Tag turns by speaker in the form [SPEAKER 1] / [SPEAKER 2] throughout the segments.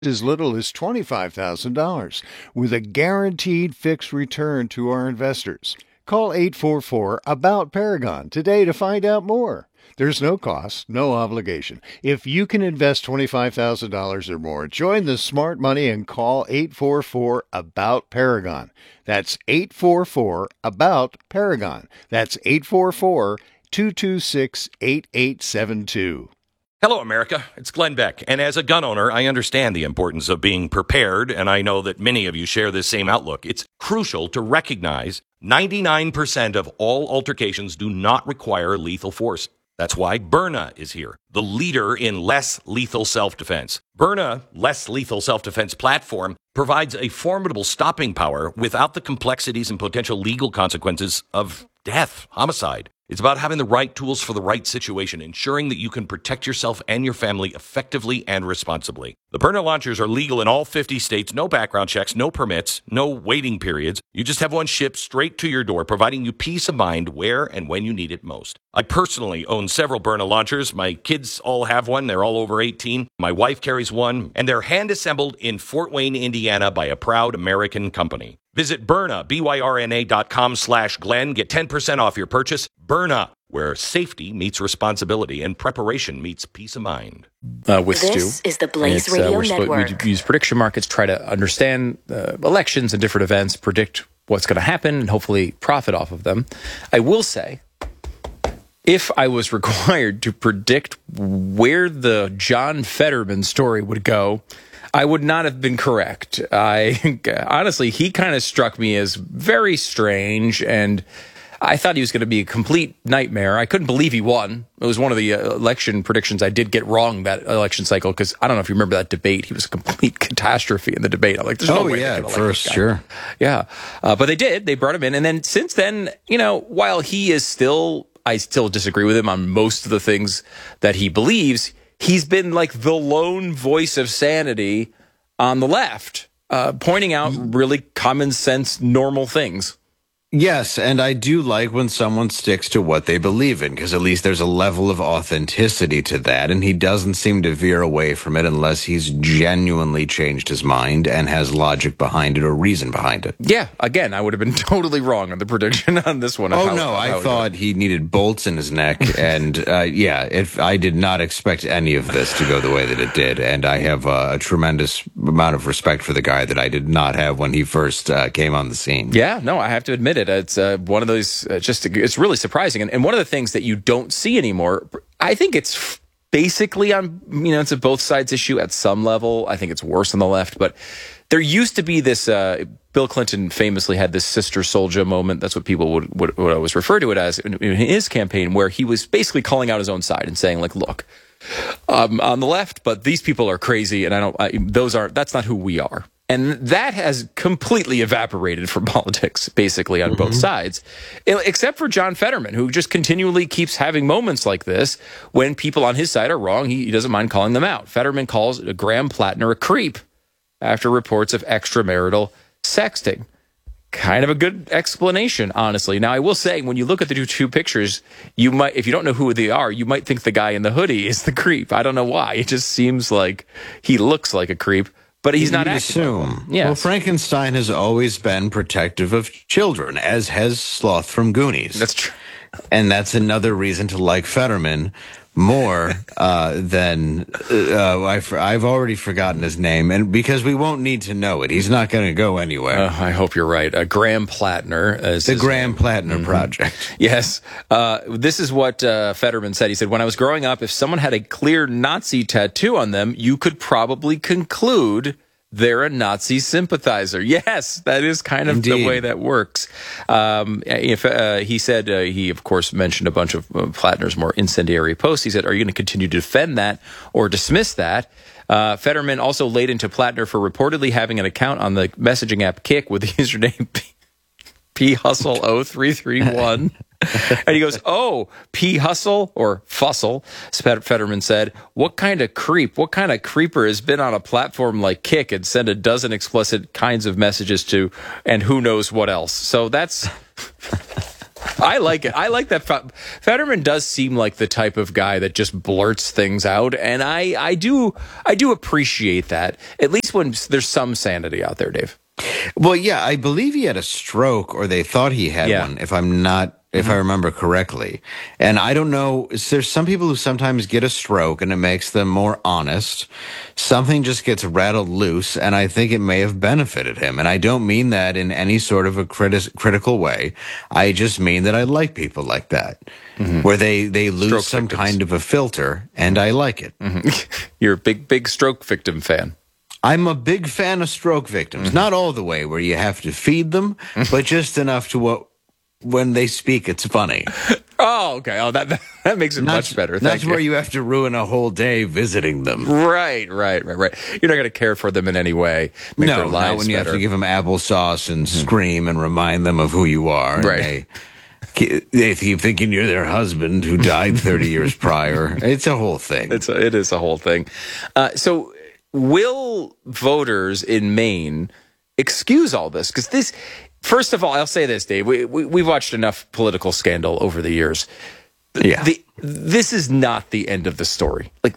[SPEAKER 1] as little as $25,000 with a guaranteed fixed return to our investors. Call 844-ABOUT-PARAGON today to find out more. There's no cost, no obligation. If you can invest $25,000 or more, join the smart money and call 844-ABOUT-PARAGON. That's 844-ABOUT-PARAGON. That's 844-226-8872.
[SPEAKER 2] Hello, America. It's Glenn Beck. And as a gun owner, I understand the importance of being prepared, and I know that many of you share this same outlook. It's crucial to recognize 99% of all altercations do not require lethal force. That's why Byrna is here, the leader in less lethal self-defense. Byrna Less Lethal Self-Defense platform provides a formidable stopping power without the complexities and potential legal consequences of death, homicide. It's about having the right tools for the right situation, ensuring that you can protect yourself and your family effectively and responsibly. The Byrna launchers are legal in all 50 states, no background checks, no permits, no waiting periods. You just have one shipped straight to your door, providing you peace of mind where and when you need it most. I personally own several Byrna launchers. My kids all have one. They're all over 18. My wife carries one, and they're hand-assembled in Fort Wayne, Indiana by a proud American company. Visit Byrna, BYRNA.com/Glenn. Get 10% off your purchase. Byrna, where safety meets responsibility and preparation meets peace of mind.
[SPEAKER 3] With Stu.
[SPEAKER 4] This is the Blaze Radio Network.
[SPEAKER 3] We use prediction markets, try to understand elections and different events, predict what's going to happen, and hopefully profit off of them. I will say, if I was required to predict where the John Fetterman story would go, I would not have been correct. Honestly, he kind of struck me as very strange, and I thought he was going to be a complete nightmare. I couldn't believe he won. It was one of the election predictions I did get wrong that election cycle, because I don't know if you remember that debate. He was a complete catastrophe in the debate. I'm like, there's no way they could elect this guy.
[SPEAKER 5] Sure.
[SPEAKER 3] Yeah. But they did. They brought him in. And then since then, while he is I still disagree with him on most of the things that he believes, he's been like the lone voice of sanity on the left, pointing out really common sense, normal things.
[SPEAKER 5] Yes, and I do like when someone sticks to what they believe in, because at least there's a level of authenticity to that, and he doesn't seem to veer away from it unless he's genuinely changed his mind and has logic behind it or reason behind it.
[SPEAKER 3] Yeah, again, I would have been totally wrong on the prediction on this one.
[SPEAKER 5] I thought he needed bolts in his neck, and I did not expect any of this to go the way that it did, and I have a tremendous amount of respect for the guy that I did not have when he first came on the scene.
[SPEAKER 3] Yeah, no, I have to admit it. It's one of those, it's really surprising. And one of the things that you don't see anymore, I think it's basically it's a both sides issue at some level. I think it's worse on the left, but there used to be this, Bill Clinton famously had this Sister Souljah moment. That's what people would always refer to it as in his campaign, where he was basically calling out his own side and saying, like, look, on the left, but these people are crazy, and that's not who we are. And that has completely evaporated from politics, basically, on both sides, except for John Fetterman, who just continually keeps having moments like this when people on his side are wrong. He doesn't mind calling them out. Fetterman calls Graham Plattner a creep after reports of extramarital sexting. Kind of a good explanation, honestly. Now, I will say, when you look at the two pictures, you might, if you don't know who they are, you might think the guy in the hoodie is the creep. I don't know why. It just seems like he looks like a creep. But he's not
[SPEAKER 5] assume.
[SPEAKER 3] Yes.
[SPEAKER 5] Well, Frankenstein has always been protective of children, as has Sloth from Goonies.
[SPEAKER 3] That's true.
[SPEAKER 5] And that's another reason to like Fetterman more than I've already forgotten his name, and because we won't need to know it. He's not going to go anywhere.
[SPEAKER 3] I hope you're right. Graham Plattner.
[SPEAKER 5] The Graham Plattner Project.
[SPEAKER 3] Yes. This is what Fetterman said. He said, when I was growing up, if someone had a clear Nazi tattoo on them, you could probably conclude they're a Nazi sympathizer. Yes, that is kind of the way that works. He said, he of course mentioned a bunch of Plattner's more incendiary posts. He said, are you going to continue to defend that or dismiss that? Fetterman also laid into Plattner for reportedly having an account on the messaging app Kik with the username phustle0331. And he goes, oh, P Hustle or Fussle, Fetterman said, what kind of creeper has been on a platform like Kik and sent a dozen explicit kinds of messages to, and who knows what else. So that's I like it. I like that. Fetterman does seem like the type of guy that just blurts things out, and I do appreciate that, at least when there's some sanity out there, Dave.
[SPEAKER 5] Well, yeah, I believe he had a stroke, or they thought he had one, if I remember correctly. And I don't know, there's some people who sometimes get a stroke and it makes them more honest. Something just gets rattled loose, and I think it may have benefited him. And I don't mean that in any sort of a critical way. I just mean that I like people like that, where they lose
[SPEAKER 3] Stroke
[SPEAKER 5] some
[SPEAKER 3] victims.
[SPEAKER 5] kind of a filter, and I like it.
[SPEAKER 3] You're a big stroke victim fan.
[SPEAKER 5] I'm a big fan of stroke victims. Not all the way where you have to feed them, but just enough to when they speak, it's funny.
[SPEAKER 3] Oh, okay. Oh, that makes it much better.
[SPEAKER 5] That's where you have to ruin a whole day visiting them.
[SPEAKER 3] Right. You're not going to care for them in any way. Make their lives
[SPEAKER 5] not when you
[SPEAKER 3] better.
[SPEAKER 5] have to give them applesauce and scream and remind them of who you are.
[SPEAKER 3] Right.
[SPEAKER 5] They keep thinking you're their husband who died 30 years prior. It's a whole thing.
[SPEAKER 3] It is a whole thing. So will voters in Maine excuse all this? Because this, first of all, I'll say this, Dave. We've watched enough political scandal over the years.
[SPEAKER 5] Yeah.
[SPEAKER 3] This is not the end of the story. Like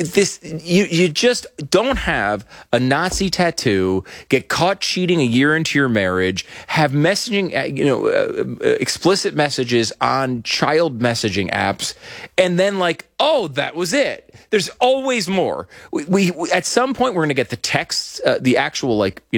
[SPEAKER 3] you just don't have a Nazi tattoo, get caught cheating a year into your marriage, have messaging, explicit messages on child messaging apps, and then oh, that was it. There's always more. We at some point we're going to get the texts, the actual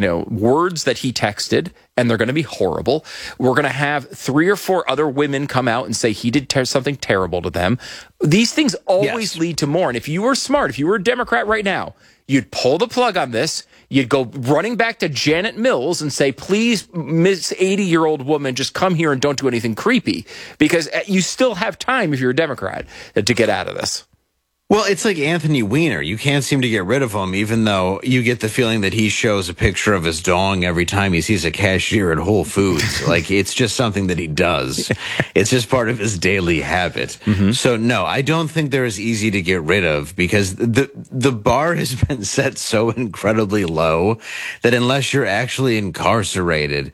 [SPEAKER 3] words that he texted, and they're going to be horrible. We're going to have 3 or 4 other women come out and say he did something terrible to them. These things always lead to more. And if you were smart, if you were a Democrat right now, you'd pull the plug on this. You'd go running back to Janet Mills and say, please, Miss 80-year-old woman, just come here and don't do anything creepy. Because you still have time, if you're a Democrat, to get out of this.
[SPEAKER 5] Well, it's like Anthony Weiner. You can't seem to get rid of him, even though you get the feeling that he shows a picture of his dong every time he sees a cashier at Whole Foods. It's just something that he does. It's just part of his daily habit. So, no, I don't think they're as easy to get rid of, because the bar has been set so incredibly low that unless you're actually incarcerated,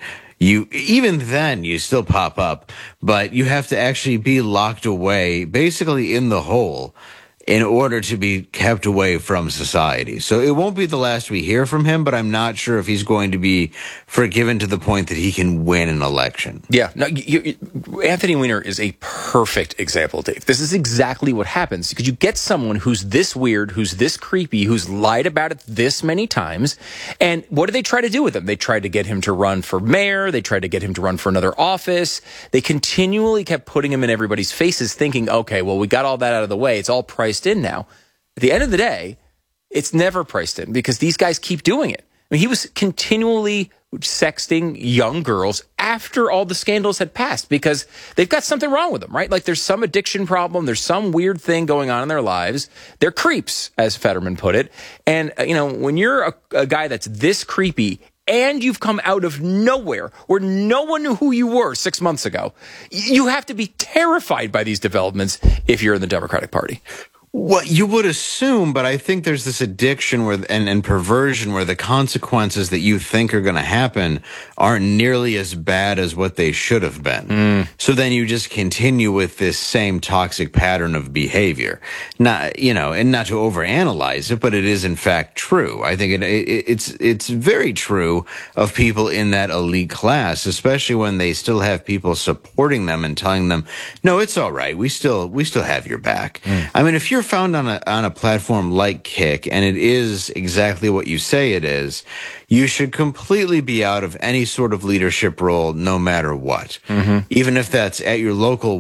[SPEAKER 5] even then you still pop up, but you have to actually be locked away, basically in the hole, in order to be kept away from society. So it won't be the last we hear from him, but I'm not sure if he's going to be forgiven to the point that he can win an election.
[SPEAKER 3] Yeah. No, Anthony Weiner is a perfect example, Dave. This is exactly what happens, because you get someone who's this weird, who's this creepy, who's lied about it this many times. And what do they try to do with him? They tried to get him to run for mayor. They tried to get him to run for another office. They continually kept putting him in everybody's faces, thinking, okay, well, we got all that out of the way. It's all priced in now. At the end of the day, it's never priced in, because these guys keep doing it. I mean, he was continually sexting young girls after all the scandals had passed, because they've got something wrong with them, right? There's some addiction problem. There's some weird thing going on in their lives. They're creeps, as Fetterman put it. And, when you're a guy that's this creepy and you've come out of nowhere where no one knew who you were 6 months ago, you have to be terrified by these developments if you're in the Democratic Party.
[SPEAKER 5] Well, you would assume, but I think there's this addiction and perversion where the consequences that you think are going to happen aren't nearly as bad as what they should have been. So then you just continue with this same toxic pattern of behavior. Not, and not to overanalyze it, but it is in fact true. I think it's very true of people in that elite class, especially when they still have people supporting them and telling them, no, it's all right. We still have your back. I mean, if you're found on a platform like Kick, and it is exactly what you say it is, you should completely be out of any sort of leadership role, no matter what. Even if that's at your local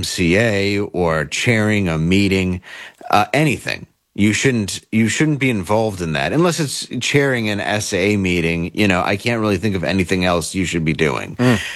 [SPEAKER 5] YMCA or chairing a meeting, anything. You shouldn't be involved in that unless it's chairing an SA meeting. I can't really think of anything else you should be doing.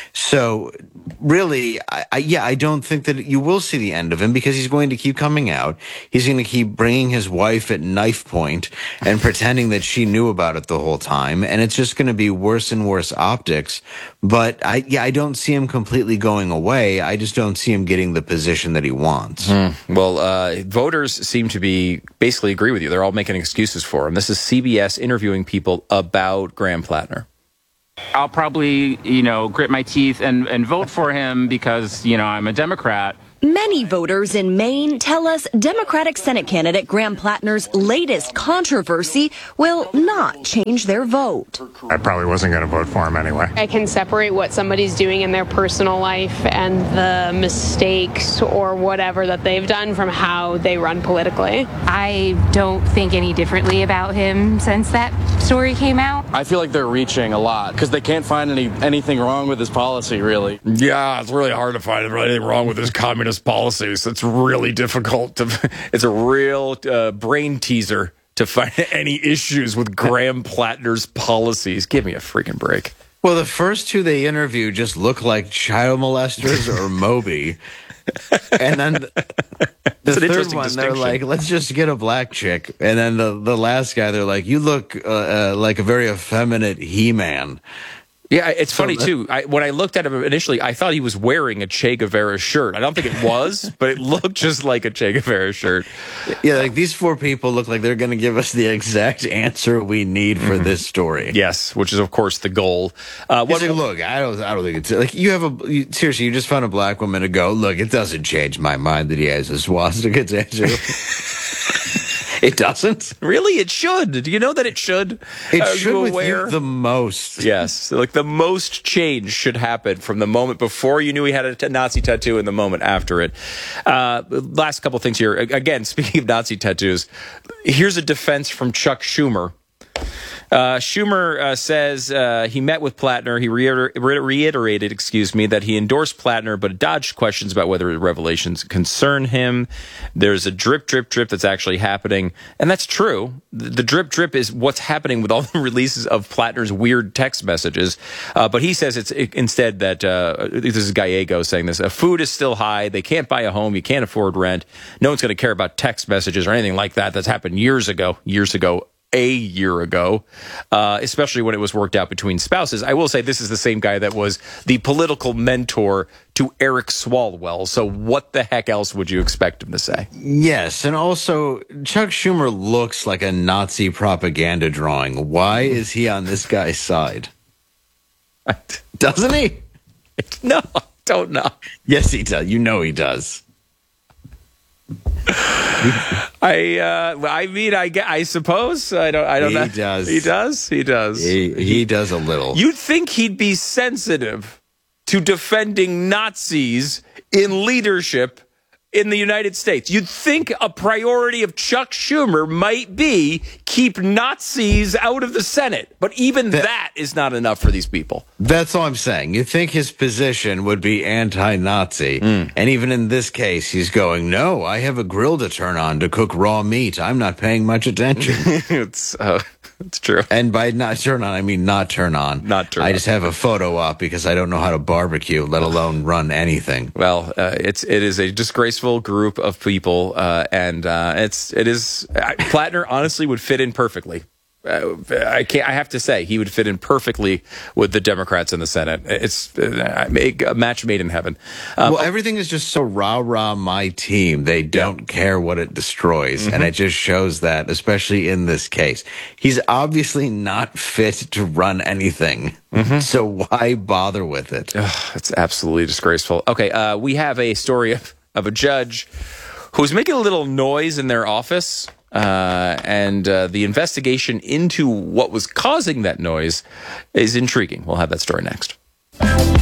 [SPEAKER 5] So really, I don't think that you will see the end of him, because he's going to keep coming out. He's going to keep bringing his wife at knife point and pretending that she knew about it the whole time. And it's just going to be worse and worse optics. But I don't see him completely going away. I just don't see him getting the position that he wants.
[SPEAKER 3] Well, voters seem to be basically agree with you. They're all making excuses for him. This is CBS interviewing people about Graham Plattner.
[SPEAKER 6] I'll probably, grit my teeth and vote for him because, I'm a Democrat.
[SPEAKER 7] Many voters in Maine tell us Democratic Senate candidate Graham Plattner's latest controversy will not change their vote.
[SPEAKER 8] I probably wasn't going to vote for him anyway.
[SPEAKER 9] I can separate what somebody's doing in their personal life and the mistakes or whatever that they've done from how they run politically.
[SPEAKER 10] I don't think any differently about him since that story came out.
[SPEAKER 11] I feel like they're reaching a lot because they can't find anything wrong with his policy, really.
[SPEAKER 12] Yeah, it's really hard to find anything wrong with his communist policies. It's really difficult to. It's a real brain teaser to find any issues with Graham Plattner's policies. Give me a freaking break.
[SPEAKER 5] Well, the first two they interviewed just look like child molesters or Moby. And then the third one, they're like, let's just get a black chick. And then the last guy, they're like, you look like a very effeminate He-Man.
[SPEAKER 3] Yeah, it's funny, too. When I looked at him initially, I thought he was wearing a Che Guevara shirt. I don't think it was, but it looked just like a Che Guevara shirt.
[SPEAKER 5] Yeah, like these four people look like they're going to give us the exact answer we need for this story.
[SPEAKER 3] Yes, which is, of course, the goal.
[SPEAKER 5] Look, I don't think it's like seriously, you just found a black woman to go, look, it doesn't change my mind that he has a swastika tattoo. It doesn't?
[SPEAKER 3] Really? It should. Do you know that it should?
[SPEAKER 5] It should with you the most.
[SPEAKER 3] Yes. Like the most change should happen from the moment before you knew he had a Nazi tattoo and the moment after it. Last couple things here. Again, speaking of Nazi tattoos, here's a defense from Chuck Schumer. Schumer says he met with Plattner. He reiterated, that he endorsed Plattner, but dodged questions about whether the revelations concern him. There's a drip that's actually happening, and that's true. The drip is what's happening with all the releases of Plattner's weird text messages. But he says it's instead that this is Gallego saying this. Food is still high. They can't buy a home. You can't afford rent. No one's going to care about text messages or anything like that. That's happened years ago. A year ago, especially when it was worked out between spouses. I will say this is the same guy that was the political mentor to Eric Swalwell. So what the heck else would you expect him to say?
[SPEAKER 5] Yes, and also Chuck Schumer looks like a Nazi propaganda drawing. Why is he on this guy's side? Doesn't he?
[SPEAKER 3] No, I don't know.
[SPEAKER 5] Yes, he does. You know he does.
[SPEAKER 3] I suppose I don't know.
[SPEAKER 5] He does.
[SPEAKER 3] He does.
[SPEAKER 5] He does a little.
[SPEAKER 3] You'd think he'd be sensitive to defending Nazis in leadership in the United States. You'd think a priority of Chuck Schumer might be keep Nazis out of the Senate. But even that is not enough for these people.
[SPEAKER 5] That's all I'm saying. You'd think his position would be anti-Nazi. And even in this case, he's going, no, I have a grill to turn on to cook raw meat. I'm not paying much attention.
[SPEAKER 3] It's true.
[SPEAKER 5] And by not turn on, I mean not turn on. I just have a photo up because I don't know how to barbecue, let alone run anything.
[SPEAKER 3] Well, it is a disgraceful group of people, and it is. Plattner honestly would fit in perfectly. I have to say, he would fit in perfectly with the Democrats in the Senate. It's a match made in heaven.
[SPEAKER 5] Well, everything is just so rah-rah my team. They don't care what it destroys. And it just shows that, especially in this case. He's obviously not fit to run anything. So why bother with it?
[SPEAKER 3] It's absolutely disgraceful. Okay, we have a story of a judge who's making a little noise in their office. And the investigation into what was causing that noise is intriguing. We'll have that story next.